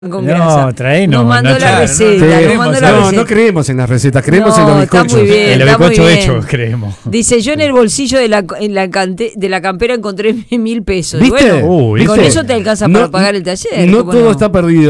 con grasa. No, trae, nos no, mandó no, la receta. No creemos en las recetas, creemos en los está bizcochos. muy bien, En los está muy bizcochos bien. hechos, creemos. Dice, yo en el bolsillo de la campera encontré 1.000 pesos. ¿Viste? Bueno, ¿viste? con eso te alcanza para pagar el taller. No ¿cómo todo está perdido.